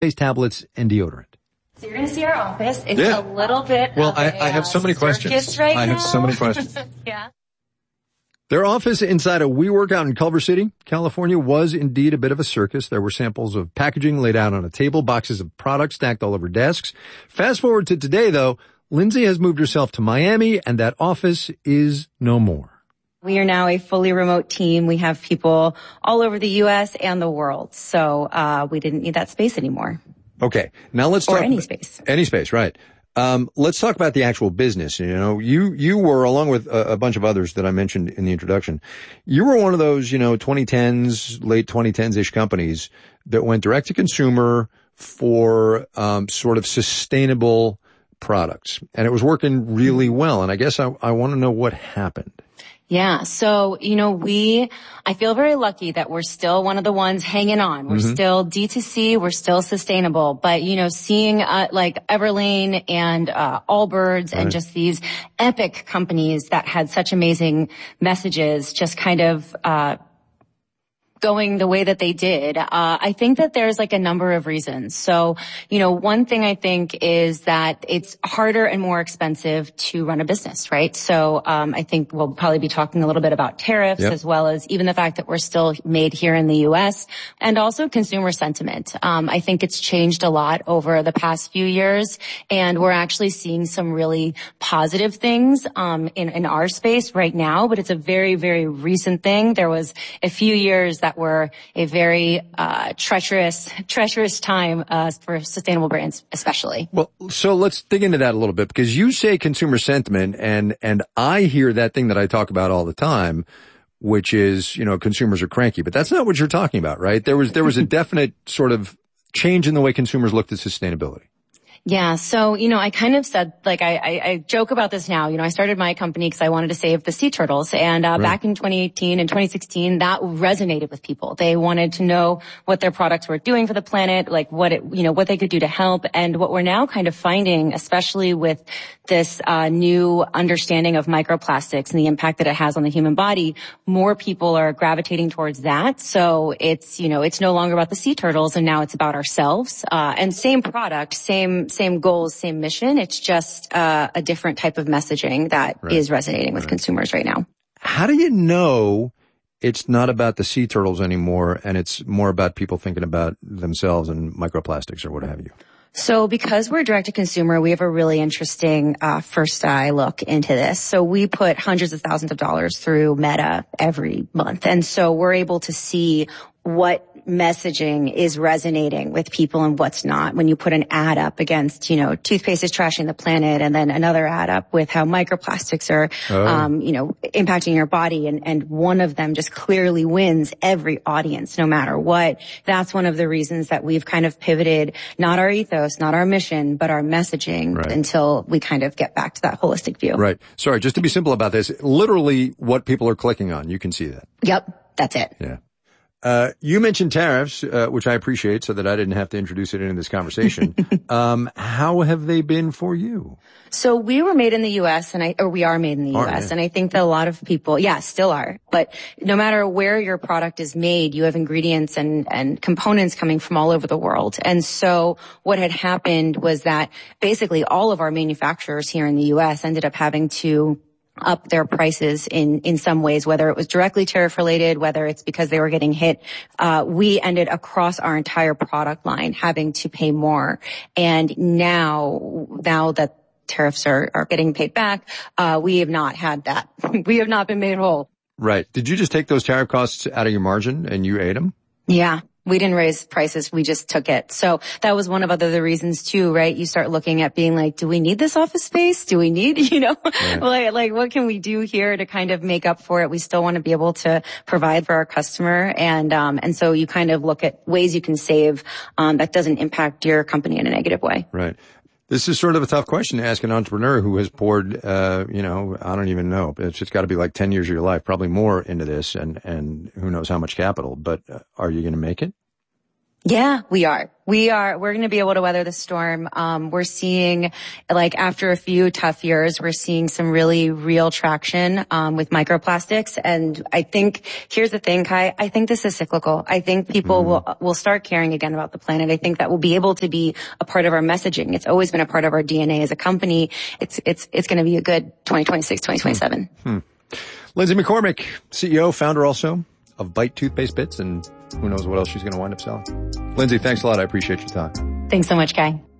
face tablets and deodorant. So you're going to see our office. It's a little bit I have so many questions. I have so many questions. Yeah. Their office inside a WeWork out in Culver City, California, was indeed a bit of a circus. There were samples of packaging laid out on a table, boxes of products stacked all over desks. Fast forward to today, though, Lindsay has moved herself to Miami, and that office is no more. We are now a fully remote team. We have people all over the U.S. and the world. So we didn't need that space anymore. Okay. Now let's talk. Or any space. Any space, right. Let's talk about the actual business. You know, you were, along with a bunch of others that I mentioned in the introduction, you were one of those, 2010s, late 2010s-ish companies that went direct to consumer for, sort of sustainable products. And it was working really well. And I guess I want to know what happened. Yeah. So, I feel very lucky that we're still one of the ones hanging on. We're still D2C. We're still sustainable. But, seeing, like Everlane and, Allbirds and just these epic companies that had such amazing messages just kind of, going the way that they did, I think that there's like a number of reasons. So, one thing I think is that it's harder and more expensive to run a business, right? So, I think we'll probably be talking a little bit about tariffs as well as even the fact that we're still made here in the U.S. and also consumer sentiment. I think it's changed a lot over the past few years, and we're actually seeing some really positive things, in our space right now, but it's a very, very recent thing. There was a few years that were a very treacherous time for sustainable brands, especially. Well, so let's dig into that a little bit, because you say consumer sentiment, and I hear that thing that I talk about all the time, which is, consumers are cranky, but that's not what you're talking about, right? There was a definite sort of change in the way consumers looked at sustainability. Yeah. So, I kind of said, like, I joke about this now. I started my company because I wanted to save the sea turtles. And, back in 2018 and 2016, that resonated with people. They wanted to know what their products were doing for the planet, like what they could do to help. And what we're now kind of finding, especially with this, new understanding of microplastics and the impact that it has on the human body, more people are gravitating towards that. So it's no longer about the sea turtles, and now it's about ourselves. And same product, same goals, same mission. It's just a different type of messaging that is resonating with consumers right now. How do you know it's not about the sea turtles anymore and it's more about people thinking about themselves and microplastics or what have you? So because we're direct to consumer, we have a really interesting first eye look into this. So we put hundreds of thousands of dollars through Meta every month. And so we're able to see what messaging is resonating with people and what's not. When you put an ad up against, toothpaste is trashing the planet, and then another ad up with how microplastics are, impacting your body, and one of them just clearly wins every audience, no matter what. That's one of the reasons that we've kind of pivoted, not our ethos, not our mission, but our messaging until we kind of get back to that holistic view. Right. Sorry, just to be simple about this, literally what people are clicking on, you can see that. Yep, that's it. Yeah. You mentioned tariffs, which I appreciate, so that I didn't have to introduce it into this conversation. How have they been for you? So we were made in the U.S. we are made in the U.S. And I think that a lot of people, still are. But no matter where your product is made, you have ingredients and components coming from all over the world. And so what had happened was that basically all of our manufacturers here in the U.S. ended up having to up their prices in some ways, whether it was directly tariff related, whether it's because they were getting hit. We ended across our entire product line having to pay more. And now that tariffs are getting paid back, we have not had that. We have not been made whole. Right. Did you just take those tariff costs out of your margin and you ate them? Yeah. We didn't raise prices. We just took it. So that was one of the reasons too, right? You start looking at being like, do we need this office space? Do we need, like what can we do here to kind of make up for it? We still want to be able to provide for our customer. And so you kind of look at ways you can save, that doesn't impact your company in a negative way. Right. This is sort of a tough question to ask an entrepreneur who has poured, I don't even know. It's just got to be like 10 years of your life, probably more into this, and who knows how much capital. But are you going to make it? Yeah, we are. We're going to be able to weather the storm. We're seeing, like, after a few tough years, we're seeing some really real traction, with microplastics. And I think, here's the thing, Kai, I think this is cyclical. I think people will start caring again about the planet. I think that will be able to be a part of our messaging. It's always been a part of our DNA as a company. It's going to be a good 2026, 2027. Lindsay McCormick, CEO, founder also of Bite Toothpaste Bits, and who knows what else she's going to wind up selling. Lindsay, thanks a lot. I appreciate your time. Thanks so much, Kai.